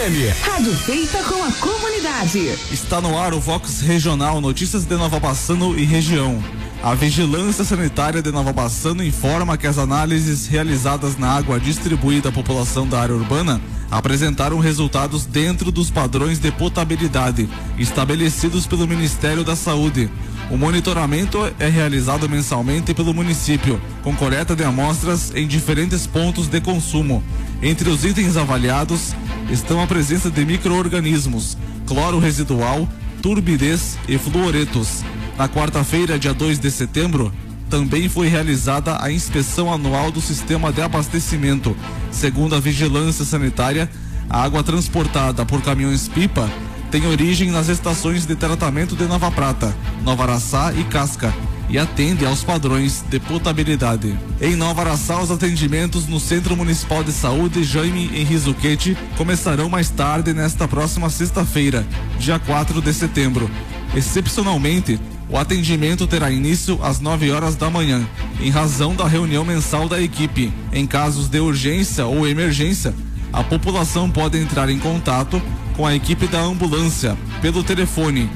Rádio feita com a comunidade. Está no ar o Vox Regional, notícias de Nova Bassano e região. A Vigilância Sanitária de Nova Bassano informa que as análises realizadas na água distribuída à população da área urbana apresentaram resultados dentro dos padrões de potabilidade estabelecidos pelo Ministério da Saúde. O monitoramento é realizado mensalmente pelo município, com coleta de amostras em diferentes pontos de consumo. Entre os itens avaliados estão a presença de micro-organismos, cloro residual, turbidez e fluoretos. Na quarta-feira, dia 2 de setembro, também foi realizada a inspeção anual do sistema de abastecimento. Segundo a Vigilância Sanitária, a água transportada por caminhões-pipa tem origem nas estações de tratamento de Nova Prata, Nova Araçá e Casca e atende aos padrões de potabilidade. Em Nova Araçá, os atendimentos no Centro Municipal de Saúde Jaime Henri Zucchetti começarão mais tarde nesta próxima sexta-feira, dia 4 de setembro. Excepcionalmente, o atendimento terá início às 9 horas da manhã, em razão da reunião mensal da equipe. Em casos de urgência ou emergência, a população pode entrar em contato com a equipe da ambulância pelo telefone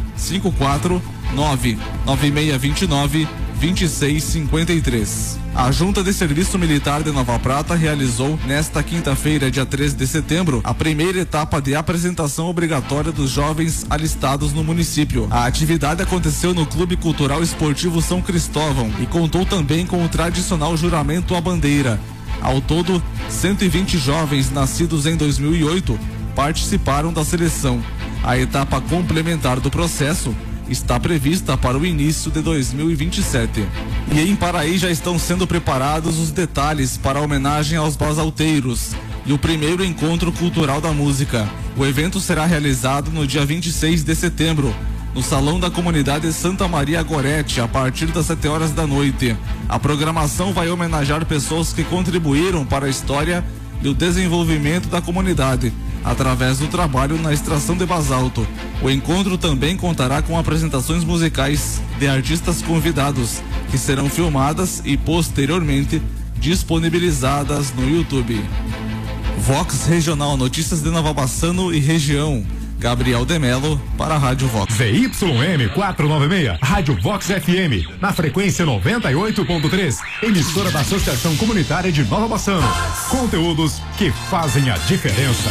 549-9629-2653. A Junta de Serviço Militar de Nova Prata realizou nesta quinta-feira, dia 3 de setembro, a primeira etapa de apresentação obrigatória dos jovens alistados no município. A atividade aconteceu no Clube Cultural Esportivo São Cristóvão e contou também com o tradicional juramento à bandeira. Ao todo, 120 jovens nascidos em 2008 participaram da seleção. A etapa complementar do processo está prevista para o início de 2027. E em Paraí já estão sendo preparados os detalhes para a homenagem aos basalteiros e o primeiro encontro cultural da música. O evento será realizado no dia 26 de setembro, no Salão da Comunidade Santa Maria Gorete, a partir das 7 horas da noite. A programação vai homenagear pessoas que contribuíram para a história e o desenvolvimento da comunidade, através do trabalho na extração de basalto. O encontro também contará com apresentações musicais de artistas convidados, que serão filmadas e posteriormente disponibilizadas no YouTube. Vox Regional, notícias de Nova Bassano e região. Gabriel de Melo para a Rádio Vox. ZYM 496, Rádio Vox FM, na frequência 98.3, emissora da Associação Comunitária de Nova Bassano. Conteúdos que fazem a diferença.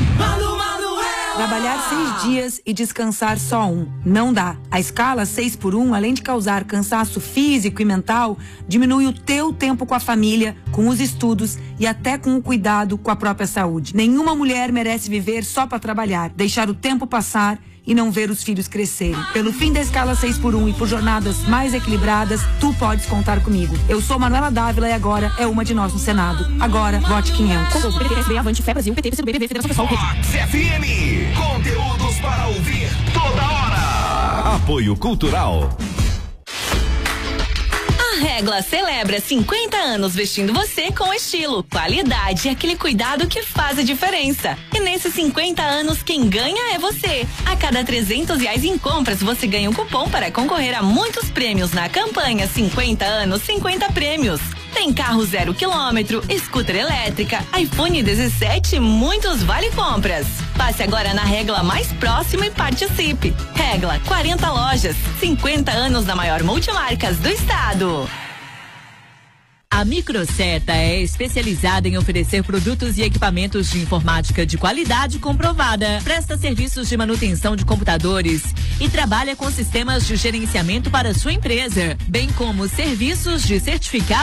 Trabalhar 6 dias e descansar só 1. Não dá. A escala 6x1, além de causar cansaço físico e mental, diminui o teu tempo com a família, com os estudos e até com o cuidado com a própria saúde. Nenhuma mulher merece viver só para trabalhar, deixar o tempo passar e não ver os filhos crescerem. Pelo fim da escala 6x1 e por jornadas mais equilibradas, tu podes contar comigo. Eu sou Manuela Dávila e agora é uma de nós no Senado. Agora, vote 500. Avante, Fé Brasil, PT, PCdoB, Federação Pessoal. Vox FM, conteúdos para ouvir toda hora. Apoio Cultural. A Regla celebra 50 anos vestindo você com estilo, qualidade e aquele cuidado que faz a diferença. E nesses 50 anos, quem ganha é você. A cada R$300 em compras, você ganha um cupom para concorrer a muitos prêmios na campanha 50 anos, 50 prêmios. Tem carro 0 km, scooter elétrica, iPhone 17 e muitos vale-compras. Passe agora na Regla mais próxima e participe. Regla, 40 lojas, 50 anos na maior multimarcas do estado. A Microseta é especializada em oferecer produtos e equipamentos de informática de qualidade comprovada. Presta serviços de manutenção de computadores e trabalha com sistemas de gerenciamento para sua empresa, bem como serviços de certificado